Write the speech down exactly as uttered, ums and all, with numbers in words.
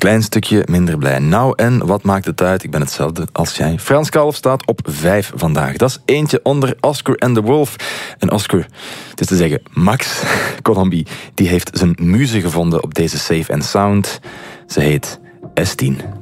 klein stukje minder blij. Nou, en wat maakt het uit? Ik ben hetzelfde als jij. Frans Kalf staat op vijf vandaag. Dat is eentje onder Oscar and the Wolf. En Oscar, het is te zeggen, Max Colombi, die heeft zijn muze gevonden op deze Safe and Sound. Ze heet S tien.